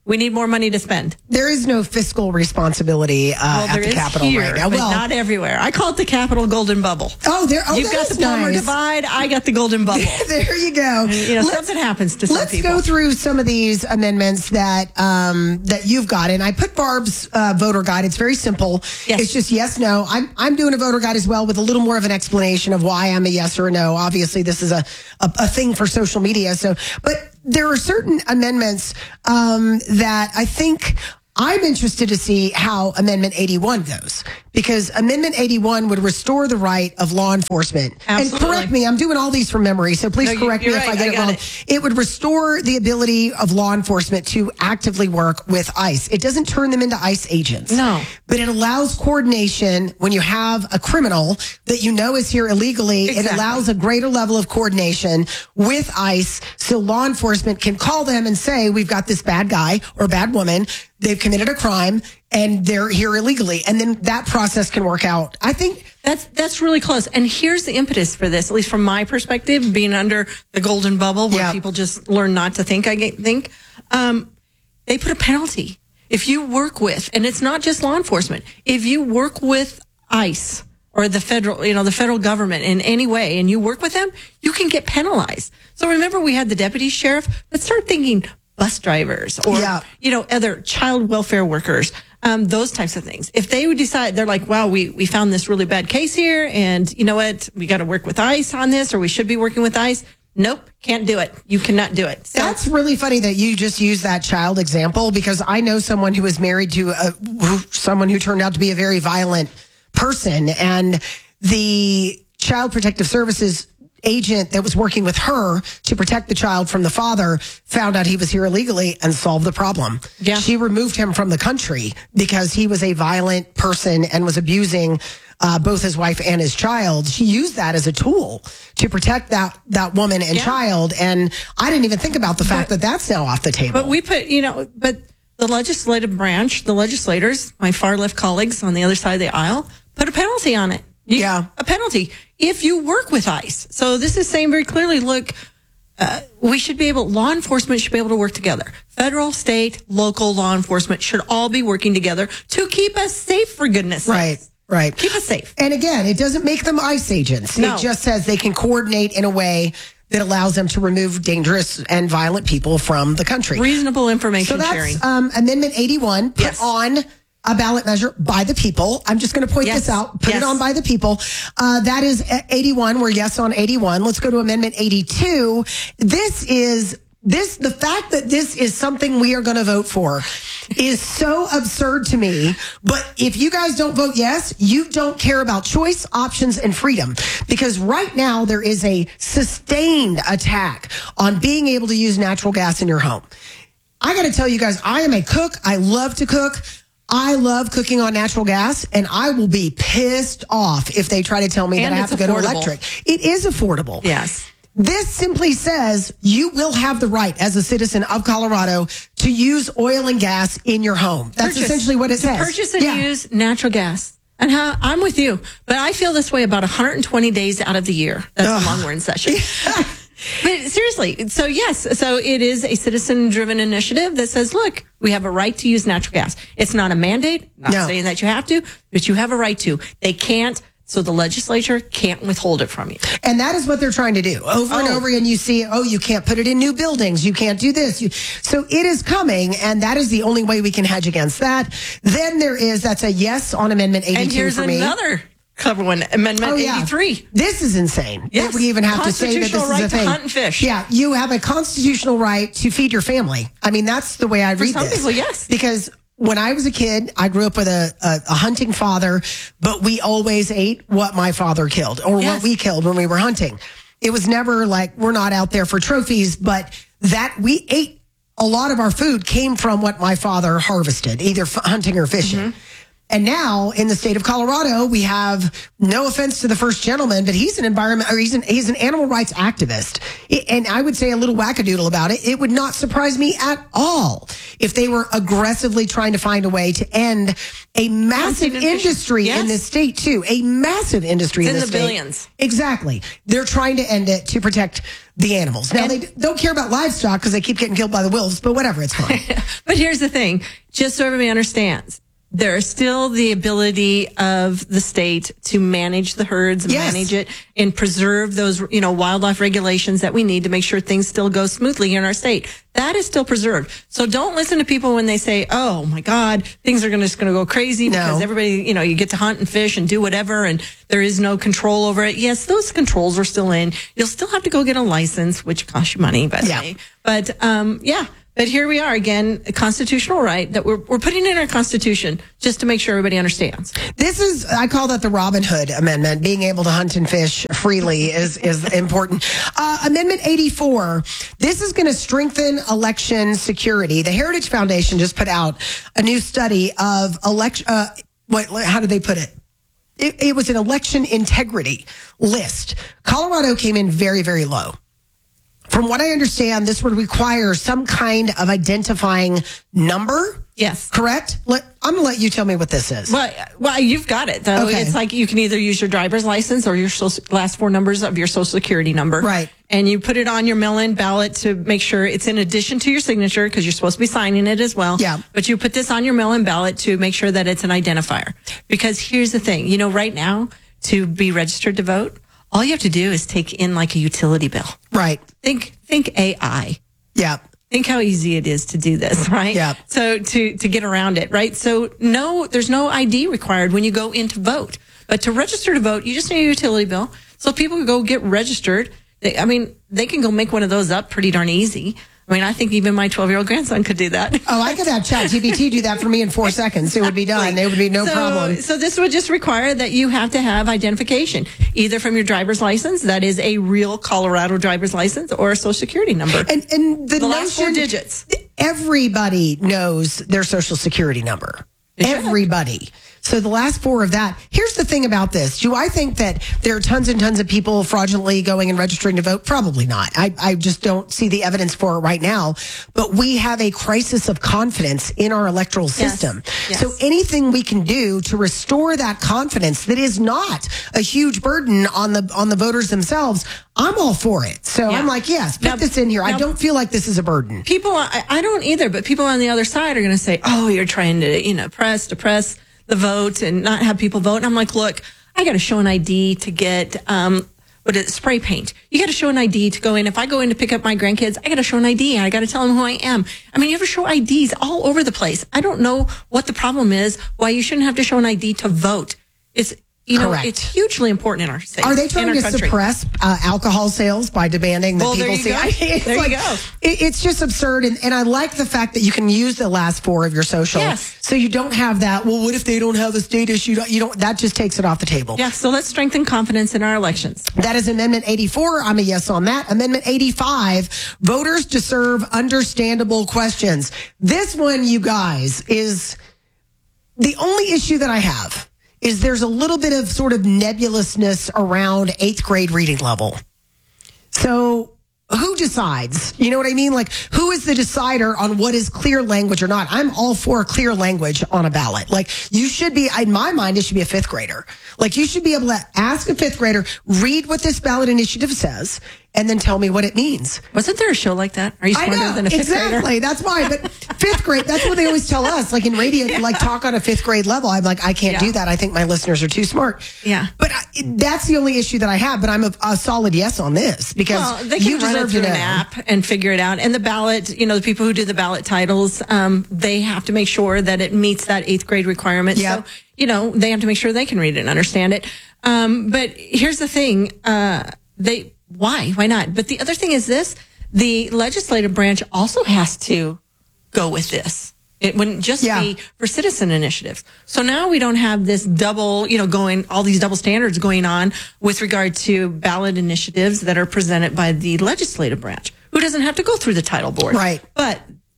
We need more money to spend. There is no fiscal responsibility uh, well, at the Capitol here, right now. But well, not everywhere. I call it the Capitol Golden Bubble. Oh, there. Oh, You've got the Palmer nice. Divide. I got the Golden Bubble. There you go. And, you know, let's, something happens to some let's people. Let's go through some of these amendments that um, that you've got. And I put Barb's uh, voter guide. It's very simple. Yes. It's just yes, no. I'm I'm doing a voter guide as well with a little more of an explanation of why I'm a yes or a no. Obviously, this is a a, a thing for social media. So, but there are certain amendments um, that I think I'm interested to see how Amendment eighty-one goes, because Amendment eighty-one would restore the right of law enforcement. Absolutely. And correct me, I'm doing all these from memory, so please No, you- correct me you're if right, I get I it got wrong. it. It would restore the ability of law enforcement to actively work with ICE. It doesn't turn them into ICE agents. No. But it allows coordination when you have a criminal that you know is here illegally. It Exactly. allows a greater level of coordination with ICE so law enforcement can call them and say, we've got this bad guy or bad woman. They've committed a crime and they're here illegally. And then that process can work out. I think That's that's really close. And here's the impetus for this, at least from my perspective, being under the golden bubble where Yeah. people just learn not to think, I get- think. Um, they put a penalty. If you work with, and it's not just law enforcement, if you work with ICE or the federal, you know, the federal government in any way and you work with them, you can get penalized. So remember we had the deputy sheriff, but start thinking bus drivers or, Yeah. you know, other child welfare workers. Um, those types of things. If they would decide, they're like, wow, we, we found this really bad case here and you know what, we got to work with ICE on this or we should be working with ICE. Nope, can't do it. You cannot do it. So, that's really funny that you just used that child example, because I know someone who was married to a, who, someone who turned out to be a very violent person, and the Child Protective Services agent that was working with her to protect the child from the father found out he was here illegally and solved the problem. Yeah. She removed him from the country because he was a violent person and was abusing uh, both his wife and his child. She used that as a tool to protect that, that woman and Yeah. child. And I didn't even think about the fact But- that that's now off the table. but we put, you know, but the legislative branch, the legislators, my far left colleagues on the other side of the aisle, put a penalty on it. You- Yeah. A penalty if you work with ICE. So this is saying very clearly, look, uh, we should be able, law enforcement should be able to work together. Federal, state, local law enforcement should all be working together to keep us safe, for goodness sakes. Right. Right. Keep us safe. And again, it doesn't make them ICE agents. No. It just says they can coordinate in a way that allows them to remove dangerous and violent people from the country. Reasonable So information that's sharing. um, Amendment eighty-one, put Yes. on a ballot measure by the people. I'm just going to point Yes. this out. Put Yes. it on by the people. Uh, that is eighty-one. We're yes on eighty-one. Let's go to Amendment eighty-two. This is this the fact that this is something we are going to vote for is so absurd to me. But if you guys don't vote yes, you don't care about choice, options, and freedom. Because right now there is a sustained attack on being able to use natural gas in your home. I got to tell you guys, I am a cook. I love to cook. I love cooking on natural gas, and I will be pissed off if they try to tell me And that I have it's to go to affordable. electric. It is affordable. Yes. This simply says you will have the right as a citizen of Colorado to use oil and gas in your home. That's Purchase- essentially what it to says. Purchase and Yeah. use natural gas. And how, I'm with you, but I feel this way about one hundred twenty days out of the year. That's Ugh. how long we're in session. But seriously, so yes, so it is a citizen-driven initiative that says, look, we have a right to use natural gas. It's not a mandate, not No. saying that you have to, but you have a right to. They can't, so the legislature can't withhold it from you. And that is what they're trying to do over and Oh. over again. You see, oh, you can't put it in new buildings. You can't do this. You, so it is coming, and that is the only way we can hedge against that. Then there is, that's a yes on Amendment eighty-two And here's for me. another clever one, Amendment Oh, yeah. eighty-three. This is insane. Yes. That we even have to say that this is Constitutional right a to thing. hunt and fish. Yeah, you have a constitutional right to feed your family. I mean, that's the way I For read some this. people, yes. Because when I was a kid, I grew up with a, a, a hunting father, but we always ate what my father killed or Yes. what we killed when we were hunting. It was never like we're not out there for trophies, but that we ate a lot of our food came from what my father harvested, either f- hunting or fishing. Mm-hmm. And now in the state of Colorado, we have, no offense to the first gentleman, but he's an environment, or he's an, he's an animal rights activist. It, and I would say a little wackadoodle about it. It would not surprise me at all if they were aggressively trying to find a way to end a massive industry yes. in this state too. A massive industry it's in in this the state. Billions. Exactly. They're trying to end it to protect the animals. Now, and, they don't care about livestock because they keep getting killed by the wolves, but whatever, it's fine. But here's the thing, just so everybody understands, there is still the ability of the state to manage the herds, yes. manage it, and preserve those, you know, wildlife regulations that we need to make sure things still go smoothly in our state. That is still preserved. So don't listen to people when they say, oh my God, things are gonna, just going to go crazy no. because everybody, you know, you get to hunt and fish and do whatever and there is no control over it. Yes, those controls are still in. You'll still have to go get a license, which costs you money, by the yeah. way. But, um, yeah. But here we are again, a constitutional right that we're we're putting in our Constitution just to make sure everybody understands. This is, I call that the Robin Hood Amendment. Being able to hunt and fish freely is is important. Uh, Amendment eighty-four. This is going to strengthen election security. The Heritage Foundation just put out a new study of election. Uh, what? How did they put it? It, it was an election integrity list. Colorado came in very, very low. From what I understand, this would require some kind of identifying number. Yes. Correct? Let, I'm going to let you tell me what this is. Well, well, you've got it, though. Okay. It's like you can either use your driver's license or your social, last four numbers of your social security number. Right. And you put it on your mail-in ballot to make sure it's in addition to your signature because you're supposed to be signing it as well. Yeah. But you put this on your mail-in ballot to make sure that it's an identifier. Because here's the thing. You know, right now, to be registered to vote, all you have to do is take in like a utility bill. Right. Think think A I. Yeah. Think how easy it is to do this, right? Yeah. So to to get around it, right? So no, there's no I D required when you go in to vote. But to register to vote, you just need a utility bill. So people can go get registered. They, I mean, they can go make one of those up pretty darn easy. I mean, I think even my twelve-year-old grandson could do that. Oh, I could have ChatGPT do that for me in four seconds. It would be done. It would be no so, problem. So this would just require that you have to have identification, either from your driver's license, that is a real Colorado driver's license, or a social security number. And, and the, the last four notion, digits. Everybody knows their social security number. Everybody. So the last four of that. Here's the thing about this. Do I think that there are tons and tons of people fraudulently going and registering to vote? Probably not. I, I just don't see the evidence for it right now. But we have a crisis of confidence in our electoral system. Yes. Yes. So anything we can do to restore that confidence that is not a huge burden on the on the voters themselves, I'm all for it. So Yeah. I'm like, yes, put Now- this in here. I now- don't feel like this is a burden. People, I, I don't either, but people on the other side are going to say, oh, you're trying to, you know, press, depress the vote and not have people vote. And I'm like, look, I got to show an I D to get, um, what is it, spray paint. You got to show an I D to go in. If I go in to pick up my grandkids, I got to show an I D. I got to tell them who I am. I mean, you have to show I Ds all over the place. I don't know what the problem is, why you shouldn't have to show an I D to vote. It's, you know, Correct. it's hugely important in our state. Are they trying in to our country. suppress uh, alcohol sales by demanding that Well, people there you see? go. I mean, it's There you like, go. It, it's just absurd, and, and I like the fact that you can use the last four of your social, Yes. so you don't have that. Well, what if they don't have a state issue? You don't. That just takes it off the table. Yeah, so let's strengthen confidence in our elections. That is Amendment eighty-four. I'm a yes on that. Amendment eighty-five. Voters deserve understandable questions. This one, you guys, is the only issue that I have. Is there's a little bit of sort of nebulousness around eighth grade reading level. So who decides? You know what I mean? Like, who is the decider on what is clear language or not? I'm all for clear language on a ballot. Like, you should be, in my mind, it should be a fifth grader. Like, you should be able to ask a fifth grader, read what this ballot initiative says, and then tell me what it means. Wasn't there a show like that? Are you I smarter know, than a fifth exactly. grader? That's why. But fifth grade, that's what they always tell us. Like in radio, Yeah. like talk on a fifth grade level. I'm like, I can't Yeah. do that. I think my listeners are too smart. Yeah. But I, that's the only issue that I have. But I'm a, a solid yes on this because Well, they can you run it deserve through to know. an app and figure it out. And the ballot, you know, the people who do the ballot titles, um, they have to make sure that it meets that eighth grade requirement. Yep. So, you know, they have to make sure they can read it and understand it. Um, but here's the thing, uh, they, why? Why not? But the other thing is this, the legislative branch also has to go with this. It wouldn't just Yeah. be for citizen initiatives. So now we don't have this double, you know, going, all these double standards going on with regard to ballot initiatives that are presented by the legislative branch, who doesn't have to go through the title board. Right. But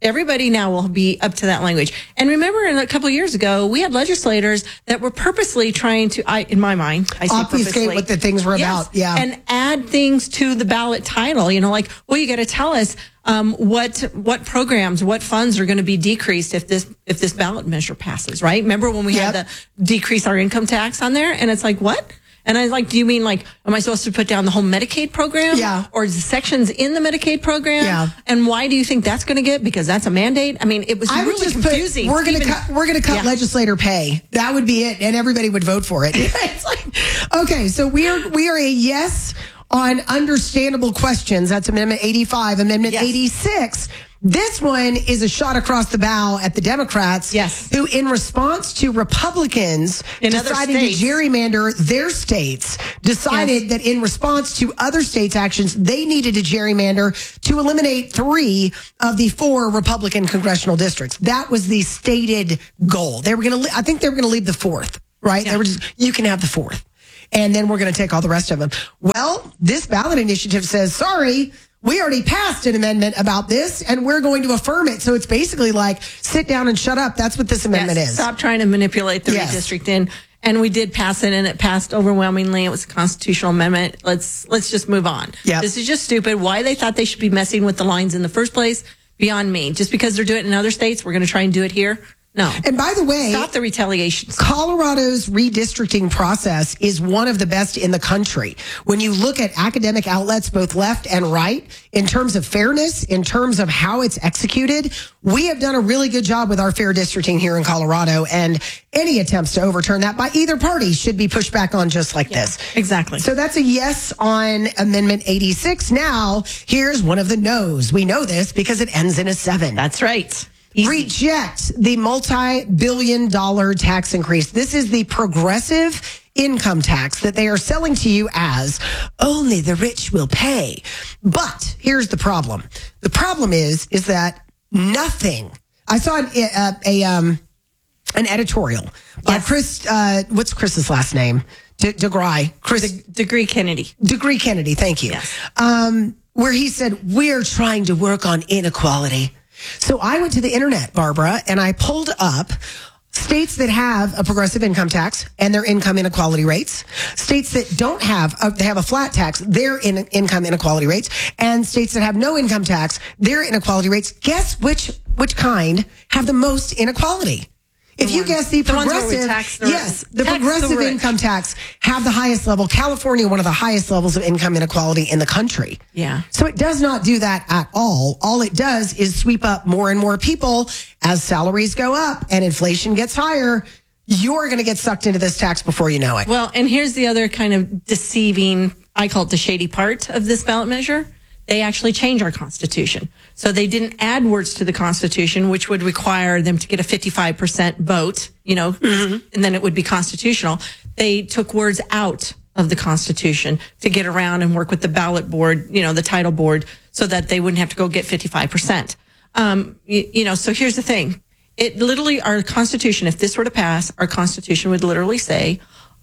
Everybody now will be up to that language. And remember, in a couple of years ago, we had legislators that were purposely trying to, I, in my mind, I say obfuscate purposely, what the things were yes, about. Yeah. And add things to the ballot title. You know, like, well, you got to tell us um, what what programs, what funds are going to be decreased if this if this ballot measure passes, right? Remember when we Yep. had to decrease our income tax on there? And it's like, what? And I was like, do you mean like, am I supposed to put down the whole Medicaid program? Yeah. Or the sections in the Medicaid program? Yeah. And why do you think that's going to get? Because that's a mandate? I mean, it was I would really just confusing. put, we're going to Even- cut, we're going to cut Yeah. legislator pay. That would be it. And everybody would vote for it. It's like, okay. So we are, we are a yes on understandable questions. That's Amendment eighty-five. Amendment Yes. eighty-six. This one is a shot across the bow at the Democrats, Yes. who, in response to Republicans In other deciding to states. gerrymander their states, decided Yes. that in response to other states' actions, they needed to gerrymander to eliminate three of the four Republican congressional districts. That was the stated goal. They were going to, I think they were going to leave the fourth, right? Yeah. They were just, you can have the fourth. And then we're going to take all the rest of them. Well, this ballot initiative says, sorry, we already passed an amendment about this and we're going to affirm it. So it's basically like, sit down and shut up. That's what this amendment Yes, is. Stop trying to manipulate the Yes. redistricting. And we did pass it, and it passed overwhelmingly. It was a constitutional amendment. Let's let's just move on. Yep. This is just stupid. Why they thought they should be messing with the lines in the first place, beyond me. Just because they're doing it in other states, we're going to try and do it here. No. And by the way, Stop the retaliation. Colorado's redistricting process is one of the best in the country. When you look at academic outlets, both left and right, in terms of fairness, in terms of how it's executed, we have done a really good job with our fair districting here in Colorado. And any attempts to overturn that by either party should be pushed back on just like this. Exactly. So that's a yes on Amendment eighty-six. Now, here's one of the no's. We know this because it ends in a seven. That's right. Reject the multi-billion dollar tax increase. This is the progressive income tax that they are selling to you as only the rich will pay. But here's the problem. The problem is, is that nothing. I saw an, a, a um an editorial by Yes. Chris. Uh, what's Chris's last name? De- DeGray. Chris De- Degree Kennedy. Degree Kennedy. Thank you. Yes. Um, where he said we're trying to work on inequality. So I went to the internet, Barbara, and I pulled up states that have a progressive income tax and their income inequality rates, states that don't have, a, they have a flat tax, their in, income inequality rates, and states that have no income tax, their inequality rates. Guess which which kind have the most inequality? If you guess the the ones where we progressive, tax the yes, rich. the Tax the progressive rich. income tax have the highest level. California, one of the highest levels of income inequality in the country. Yeah. So it does not do that at all. All it does is sweep up more and more people as salaries go up and inflation gets higher. You're going to get sucked into this tax before you know it. Well, and here's the other kind of deceiving, I call it the shady part of this ballot measure. They actually changed our Constitution. So they didn't add words to the Constitution, which would require them to get a fifty-five percent vote, you know, Mm-hmm. and then it would be constitutional. They took words out of the Constitution to get around and work with the ballot board, you know, the title board, so that they wouldn't have to go get fifty-five percent. Um, you, you know, so here's the thing. It literally, our Constitution, if this were to pass, our Constitution would literally say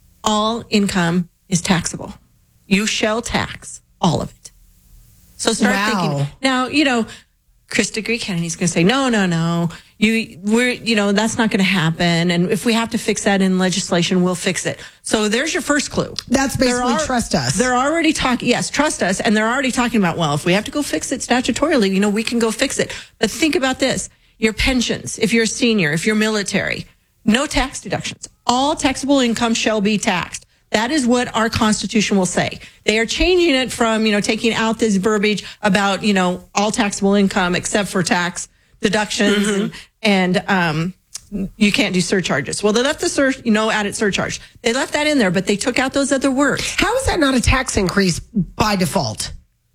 all income is taxable. You shall tax all of it. So start Wow. thinking. Now, you know, Chris Degree Kennedy's going to say, no, no, no. You, we're, you know, that's not going to happen. And if we have to fix that in legislation, we'll fix it. So there's your first clue. That's There basically are- trust us. They're already talking, yes, trust us. And they're already talking about, well, if we have to go fix it statutorily, you know, we can go fix it. But think about this. Your pensions, if you're a senior, if you're military, no tax deductions. All taxable income shall be taxed. That is what our Constitution will say. They are changing it from, you know, taking out this verbiage about, you know, all taxable income except for tax deductions Mm-hmm. and, and um, you can't do surcharges. Well, they left the sur, you know, added surcharge. They left that in there, but they took out those other words. How is that not a tax increase by default?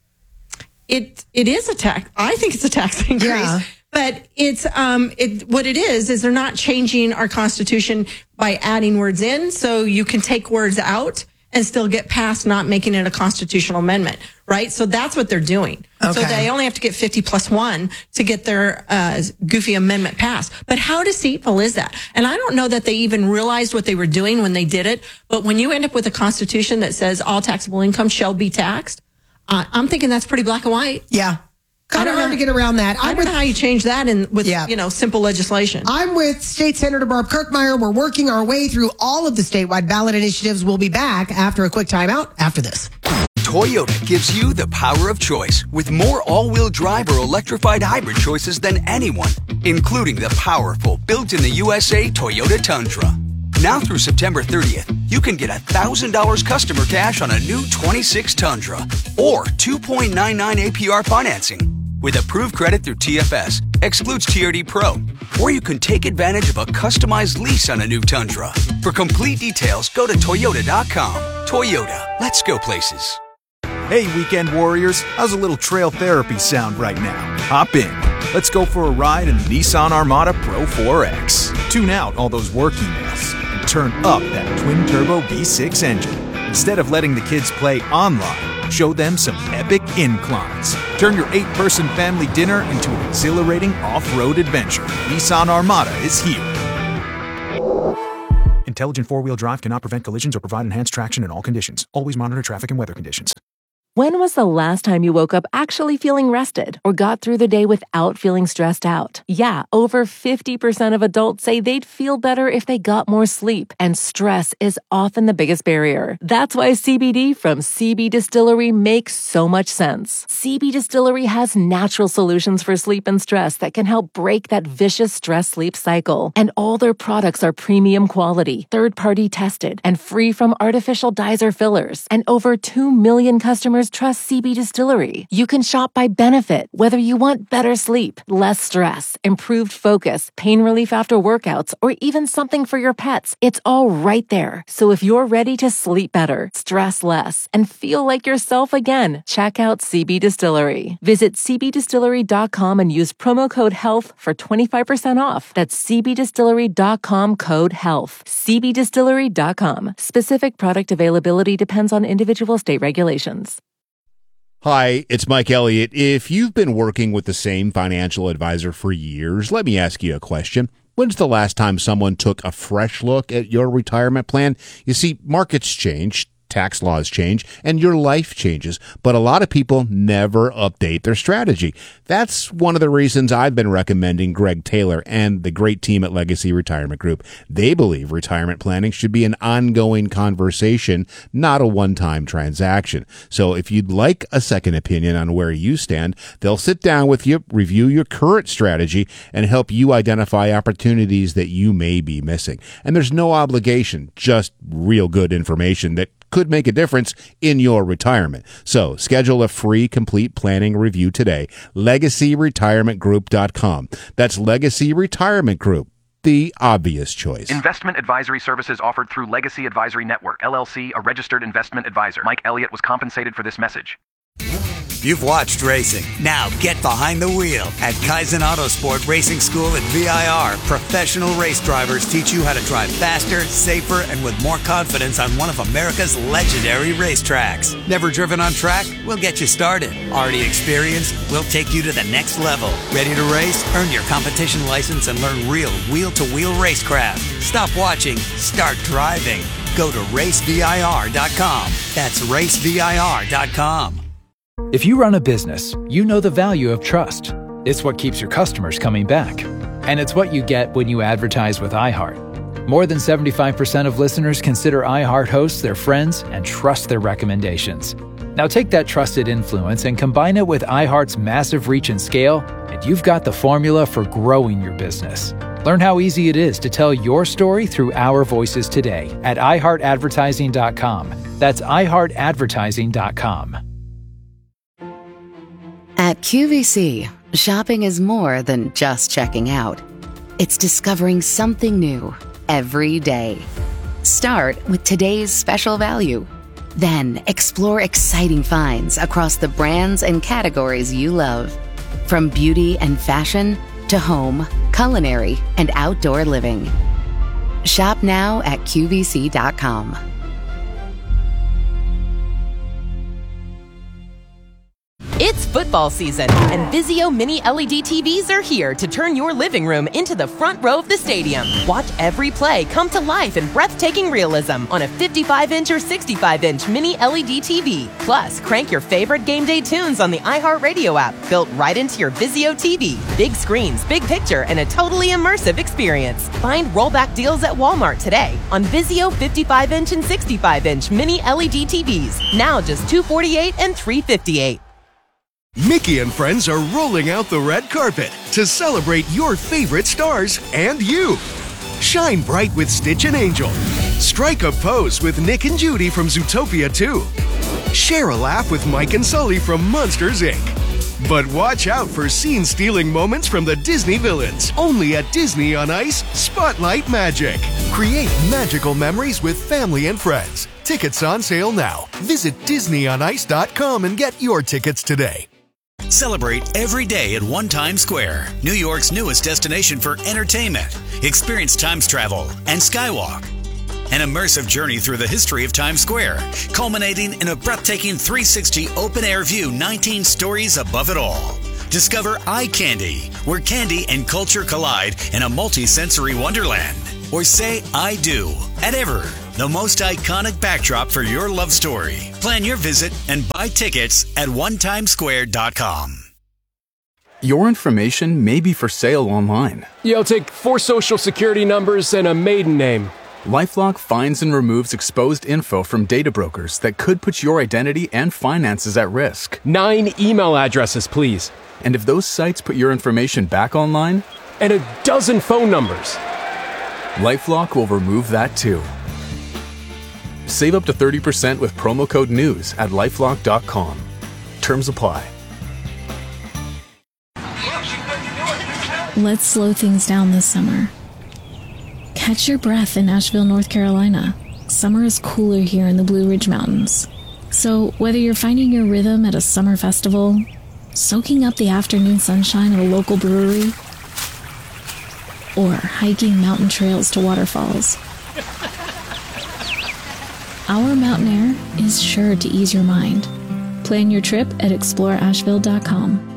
It it is a tax. I think it's a tax increase. Yeah. But it's um it what it is is they're not changing our Constitution by adding words in, so you can take words out and still get past not making it a constitutional amendment, right? So that's what they're doing. So Okay. they only have to get fifty plus one to get their uh, goofy amendment passed. But how deceitful is that? And I don't know that they even realized what they were doing when they did it. But when you end up with a Constitution that says all taxable income shall be taxed, uh, I'm thinking that's pretty black and white. Yeah. Kind of hard to get around that. I don't know how you change that in with Yeah. you know simple legislation. I'm with State Senator Barb Kirkmeyer. We're working our way through all of the statewide ballot initiatives. We'll be back after a quick timeout after this. Toyota gives you the power of choice with more all-wheel drive or electrified hybrid choices than anyone, including the powerful built-in-the-U S A Toyota Tundra. Now through September thirtieth, you can get one thousand dollars customer cash on a new twenty-six Tundra or two point nine nine A P R financing with approved credit through T F S, excludes T R D Pro, or you can take advantage of a customized lease on a new Tundra. For complete details, go to toyota dot com. Toyota, let's go places. Hey, weekend warriors, how's a little trail therapy sound right now? Hop in. Let's go for a ride in the Nissan Armada Pro four X. Tune out all those work emails and turn up that twin-turbo V six engine. Instead of letting the kids play online, show them some epic inclines. Turn your eight-person family dinner into an exhilarating off-road adventure. Nissan Armada is here. Intelligent four-wheel drive cannot prevent collisions or provide enhanced traction in all conditions. Always monitor traffic and weather conditions. When was the last time you woke up actually feeling rested or got through the day without feeling stressed out? Yeah, over fifty percent of adults say they'd feel better if they got more sleep, and stress is often the biggest barrier. That's why C B D from C B Distillery makes so much sense. C B Distillery has natural solutions for sleep and stress that can help break that vicious stress-sleep cycle. And all their products are premium quality, third-party tested, and free from artificial dyes or fillers. And over two million customers trust C B Distillery. You can shop by benefit, whether you want better sleep, less stress, improved focus, pain relief after workouts, or even something for your pets. It's all right there. So if you're ready to sleep better, stress less, and feel like yourself again, check out C B Distillery. Visit c b distillery dot com and use promo code HEALTH for twenty-five percent off. That's c b distillery dot com code HEALTH. c b distillery dot com. Specific product availability depends on individual state regulations. Hi, it's Mike Elliott. If you've been working with the same financial advisor for years, let me ask you a question. When's the last time someone took a fresh look at your retirement plan? You see, markets change, tax laws change, and your life changes, but a lot of people never update their strategy. That's one of the reasons I've been recommending Greg Taylor and the great team at Legacy Retirement Group. They believe retirement planning should be an ongoing conversation, not a one-time transaction. So if you'd like a second opinion on where you stand, they'll sit down with you, review your current strategy, and help you identify opportunities that you may be missing. And there's no obligation, just real good information that could make a difference in your retirement. So schedule a free complete planning review today. legacy retirement group dot com. That's Legacy Retirement Group, the obvious choice. Investment advisory services offered through Legacy Advisory Network, L L C, a registered investment advisor. Mike Elliott was compensated for this message. You've watched racing. Now get behind the wheel. At Kaizen Autosport Racing School at V I R, professional race drivers teach you how to drive faster, safer, and with more confidence on one of America's legendary racetracks. Never driven on track? We'll get you started. Already experienced? We'll take you to the next level. Ready to race? Earn your competition license and learn real wheel-to-wheel racecraft. Stop watching. Start driving. Go to race v i r dot com. That's race v i r dot com. If you run a business, you know the value of trust. It's what keeps your customers coming back. And it's what you get when you advertise with iHeart. More than seventy-five percent of listeners consider iHeart hosts their friends and trust their recommendations. Now take that trusted influence and combine it with iHeart's massive reach and scale, and you've got the formula for growing your business. Learn how easy it is to tell your story through our voices today at i heart advertising dot com. That's i heart advertising dot com. At Q V C, shopping is more than just checking out. It's discovering something new every day. Start with today's special value. Then explore exciting finds across the brands and categories you love. From beauty and fashion to home, culinary, and outdoor living. Shop now at Q V C dot com. It's football season, and Vizio Mini L E D T Vs are here to turn your living room into the front row of the stadium. Watch every play come to life in breathtaking realism on a fifty-five inch or sixty-five inch Mini L E D T V. Plus, crank your favorite game day tunes on the iHeartRadio app, built right into your Vizio T V. Big screens, big picture, and a totally immersive experience. Find rollback deals at Walmart today on Vizio fifty-five inch and sixty-five inch Mini L E D T Vs. Now just two hundred forty-eight dollars and three hundred fifty-eight dollars. Mickey and friends are rolling out the red carpet to celebrate your favorite stars and you. Shine bright with Stitch and Angel. Strike a pose with Nick and Judy from Zootopia two. Share a laugh with Mike and Sully from Monsters, Incorporated. But watch out for scene-stealing moments from the Disney villains. Only at Disney on Ice, Spotlight Magic. Create magical memories with family and friends. Tickets on sale now. Visit Disney on Ice dot com and get your tickets today. Celebrate every day at One Times Square, New York's newest destination for entertainment. Experience Times Travel and Skywalk. An immersive journey through the history of Times Square, culminating in a breathtaking three sixty open-air view nineteen stories above it all. Discover Eye Candy, where candy and culture collide in a multi-sensory wonderland. Or say I do at Ever, the most iconic backdrop for your love story. Plan your visit and buy tickets at one times square dot com. Your information may be for sale online. Yo, take four social security numbers and a maiden name. LifeLock finds and removes exposed info from data brokers that could put your identity and finances at risk. Nine email addresses, please. And if those sites put your information back online? And a dozen phone numbers. LifeLock will remove that too. Save up to thirty percent with promo code NEWS at lifelock dot com. Terms apply. Let's slow things down this summer. Catch your breath in Asheville, North Carolina. Summer is cooler here in the Blue Ridge Mountains. So whether you're finding your rhythm at a summer festival, soaking up the afternoon sunshine at a local brewery, or hiking mountain trails to waterfalls, our mountain air is sure to ease your mind. Plan your trip at explore asheville dot com.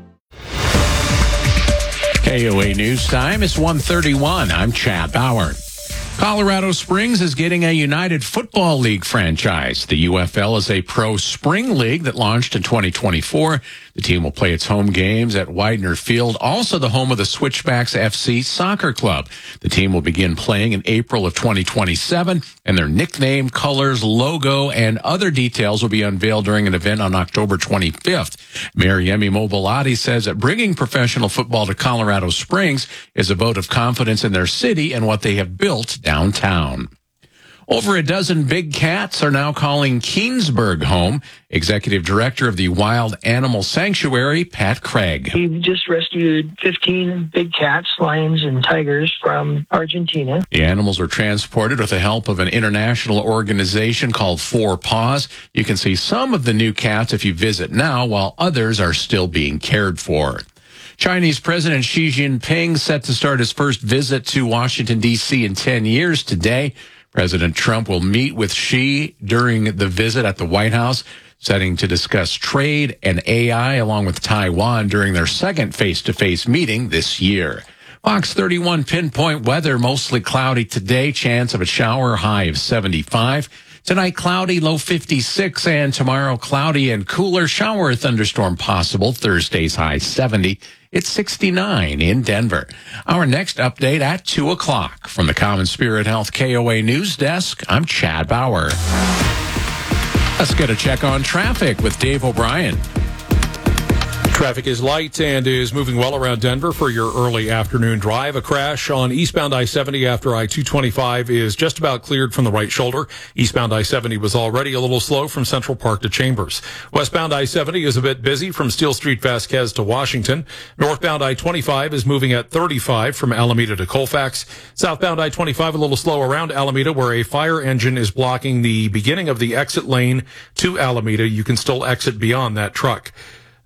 K O A News Time is one thirty-one. I'm Chad Bauer. Colorado Springs is getting a United Football League franchise. The U F L is a pro spring league that launched in twenty twenty-four. The team will play its home games at Widener Field, also the home of the Switchbacks F C Soccer Club. The team will begin playing in April of twenty twenty-seven, and their nickname, colors, logo, and other details will be unveiled during an event on October twenty-fifth. Mayor Yemi Mobolade says that bringing professional football to Colorado Springs is a vote of confidence in their city and what they have built downtown. Over a dozen big cats are now calling Keensburg home. Executive Director of the Wild Animal Sanctuary, Pat Craig. We've just rescued fifteen big cats, lions, and tigers from Argentina. The animals were transported with the help of an international organization called Four Paws. You can see some of the new cats if you visit now, while others are still being cared for. Chinese President Xi Jinping set to start his first visit to Washington, D C in ten years today. President Trump will meet with Xi during the visit at the White House, setting to discuss trade and A I along with Taiwan during their second face-to-face meeting this year. Fox thirty-one pinpoint weather, mostly cloudy today, chance of a shower, high of seventy-five. Tonight, cloudy, low fifty-six, and tomorrow, cloudy and cooler, shower or thunderstorm possible. Thursday's high seventy. It's sixty-nine in Denver. Our next update at two o'clock. From the Common Spirit Health K O A News Desk, I'm Chad Bauer. Let's get a check on traffic with Dave O'Brien. Traffic is light and is moving well around Denver for your early afternoon drive. A crash on eastbound I seventy after I two twenty-five is just about cleared from the right shoulder. Eastbound I seventy was already a little slow from Central Park to Chambers. Westbound I seventy is a bit busy from Steel Street Vasquez to Washington. Northbound I twenty-five is moving at thirty-five from Alameda to Colfax. Southbound I twenty-five a little slow around Alameda where a fire engine is blocking the beginning of the exit lane to Alameda. You can still exit beyond that truck.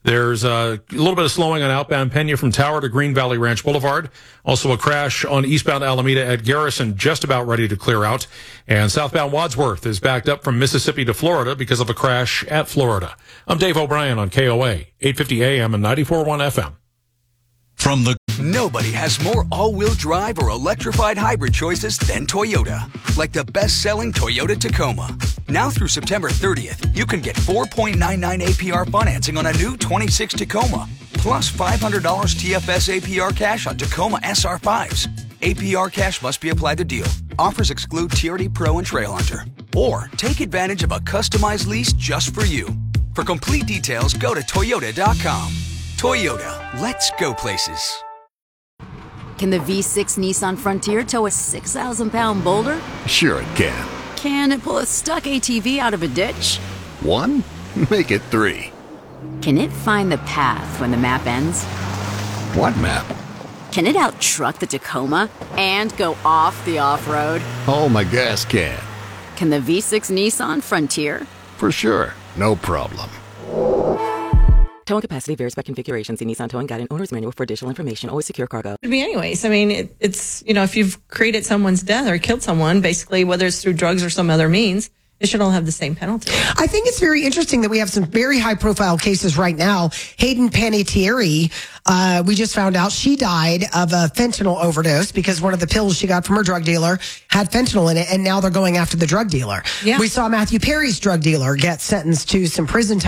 There's a little bit of slowing on outbound Pena from Tower to Green Valley Ranch Boulevard. Also a crash on eastbound Alameda at Garrison, just about ready to clear out. And southbound Wadsworth is backed up from Mississippi to Florida because of a crash at Florida. I'm Dave O'Brien on K O A, eight fifty A M and ninety-four point one F M. From the Nobody has more all-wheel drive or electrified hybrid choices than Toyota. Like the best-selling Toyota Tacoma. Now through September thirtieth, you can get four point nine nine A P R financing on a new twenty-six Tacoma, plus five hundred dollars T F S A P R cash on Tacoma S R fives. A P R cash must be applied to deal. Offers exclude T R D Pro and Trail Hunter. Or take advantage of a customized lease just for you. For complete details, go to toyota dot com. Toyota, let's go places. Can the V six Nissan Frontier tow a six thousand pound boulder? Sure it can. Can it pull a stuck A T V out of a ditch? One? Make it three. Can it find the path when the map ends? What map? Can it out-truck the Tacoma and go off the off-road? Oh, my gas can. Can the V six Nissan Frontier? For sure. No problem. Towing capacity varies by configuration. See Nissan Towing Guide and Owner's Manual for additional information. Always secure cargo. Could be anyways. I mean, it, it's, you know, if you've created someone's death or killed someone, basically, whether it's through drugs or some other means, it should all have the same penalty. I think it's very interesting that we have some very high profile cases right now. Hayden Panettiere, uh, we just found out she died of a fentanyl overdose because one of the pills she got from her drug dealer had fentanyl in it, and now they're going after the drug dealer. Yeah. We saw Matthew Perry's drug dealer get sentenced to some prison time.